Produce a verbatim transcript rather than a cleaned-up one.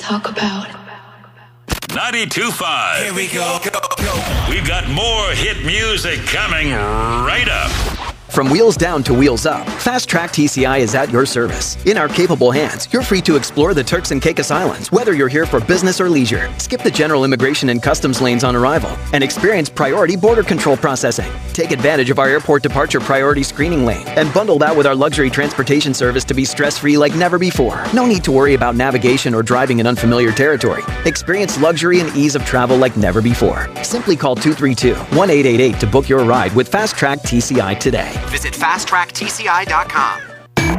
talk about. ninety-two point five. Here we go, go, go. We've got more hit music coming right up. From wheels down to wheels up, Fast Track T C I is at your service. In our capable hands, you're free to explore the Turks and Caicos Islands, whether you're here for business or leisure. Skip the general immigration and customs lanes on arrival and experience priority border control processing. Take advantage of our airport departure priority screening lane and bundle that with our luxury transportation service to be stress-free like never before. No need to worry about navigation or driving in unfamiliar territory. Experience luxury and ease of travel like never before. Simply call two three two, one eight eight eight to book your ride with Fast Track T C I today. Visit fast track T C I dot com.